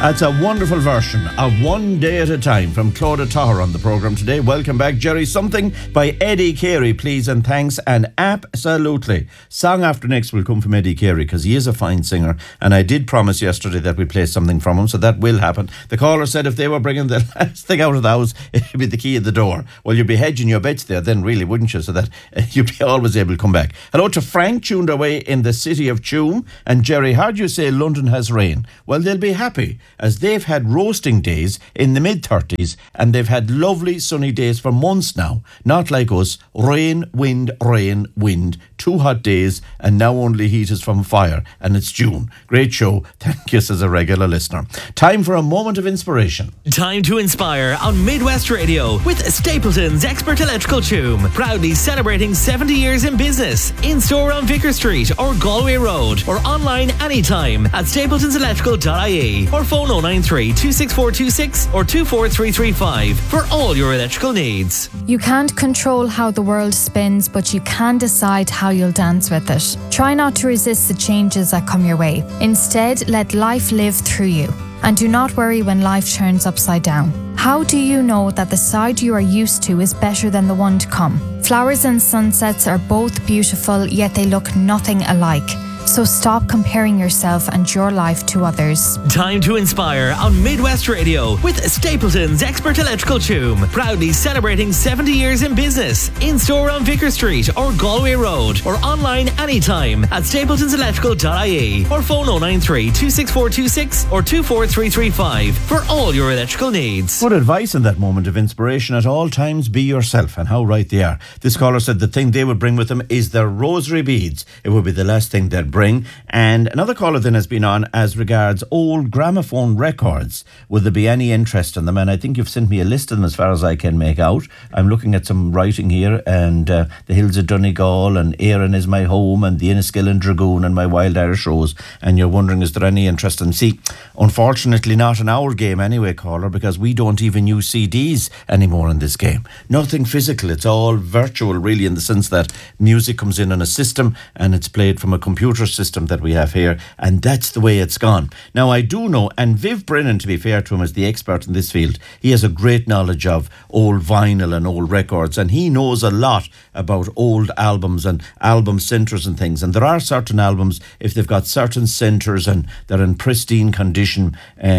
That's a wonderful version of One Day at a Time from Claude Tahar on the programme today. Welcome back, Jerry. Something by Eddie Carey, please and thanks, and absolutely. Song after next will come from Eddie Carey because he is a fine singer, and I did promise yesterday that we'd play something from him, so that will happen. The caller said if they were bringing the last thing out of the house, it'd be the key at the door. Well, you'd be hedging your bets there then, really, wouldn't you? So that you'd be always able to come back. Hello to Frank, tuned away in the city of Tuam. And Jerry, how do you say London has rain? Well, they'll be happy, as they've had roasting days in the mid-30s and they've had lovely sunny days for months now. Not like us, rain, wind, 2 hot days, and now only heat is from fire, and it's June. Great show. Thank you as a regular listener. Time for a moment of inspiration. Time to inspire on Midwest Radio with Stapleton's Expert Electrical Tuam, proudly celebrating 70 years in business. In-store on Vicar Street or Galway Road, or online anytime at stapletonselectrical.ie, or phone 093 26426 or 24335 for all your electrical needs. You can't control how the world spins, but you can decide how you'll dance with it. Try not to resist the changes that come your way. Instead, let life live through you. And do not worry when life turns upside down. How do you know that the side you are used to is better than the one to come? Flowers and sunsets are both beautiful, yet they look nothing alike. So stop comparing yourself and your life to others. Time to inspire on Midwest Radio with Stapleton's Expert Electrical Tuam, proudly celebrating 70 years in business. In-store on Vicar Street or Galway Road, or online anytime at stapletonselectrical.ie, or phone 093 26426 or 24335 for all your electrical needs. Good advice in that moment of inspiration. At all times, be yourself, and how right they are. This caller said the thing they would bring with them is their rosary beads. It would be the last thing they'd bring. And another caller then has been on as regards old gramophone records. Would there be any interest in them? And I think you've sent me a list of them as far as I can make out. I'm looking at some writing here, and the Hills of Donegal, and Éireann is my home, and the Enniskillen Dragoon, and my Wild Irish Rose. And you're wondering, is there any interest in? See, unfortunately not in our game anyway, caller, because we don't even use CDs anymore in this game. Nothing physical. It's all virtual, really, in the sense that music comes in on a system and it's played from a computer system that we have here, and that's the way it's gone. Now, I do know, and Viv Brennan, to be fair to him, is the expert in this field. He has a great knowledge of old vinyl and old records, and he knows a lot about old albums and album centres and things. And there are certain albums, if they've got certain centres and they're in pristine condition,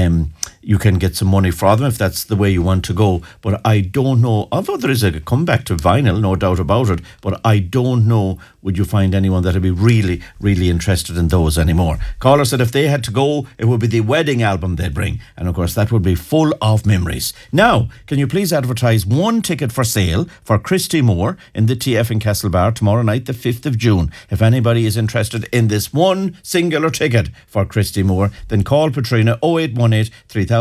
you can get some money for them if that's the way you want to go. But I don't know, although there is a comeback to vinyl, no doubt about it, but I don't know, would you find anyone that would be really, really interested in those anymore? Caller said if they had to go, it would be the wedding album they'd bring. And of course, that would be full of memories. Now, can you please advertise one ticket for sale for Christy Moore in the TF in Castlebar tomorrow night, the 5th of June? If anybody is interested in this one singular ticket for Christy Moore, then call Patrina 0818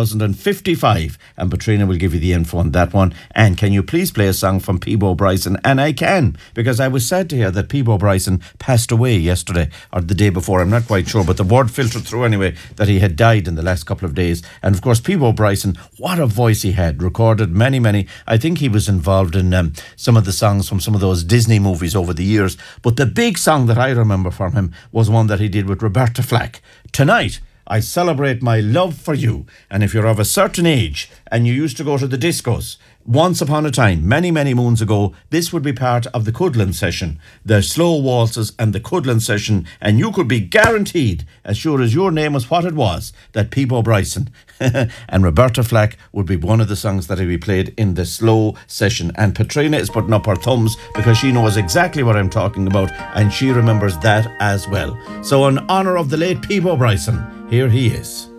3055 and Patrina will give you the info on that one. And can you please play a song from Peabo Bryson? And I can, because I was sad to hear that Peabo Bryson passed away yesterday or the day before, I'm not quite sure, but the word filtered through anyway that he had died in the last couple of days. And of course, Peabo Bryson, what a voice he had, recorded many, I think he was involved in some of the songs from some of those Disney movies over the years. But the big song that I remember from him was one that he did with Roberta Flack. Tonight, I celebrate my love for you. And if you're of a certain age and you used to go to the discos, once upon a time, many moons ago, this would be part of the Cuddlin' session, the slow waltzes and the Cuddlin' session, and you could be guaranteed, as sure as your name was what it was, that Peabo Bryson and Roberta Flack would be one of the songs that would be played in the slow session. And Patrina is putting up her thumbs because she knows exactly what I'm talking about, and she remembers that as well. So in honour of the late Peabo Bryson, here he is.